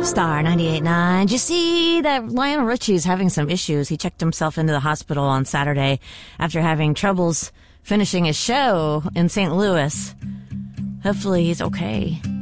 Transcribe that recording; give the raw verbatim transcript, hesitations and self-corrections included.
Star ninety-eight point nine. Did you see that Lionel Richie's having some issues? He checked himself into the hospital on Saturday after having troubles finishing his show in Saint Louis. Hopefully he's okay.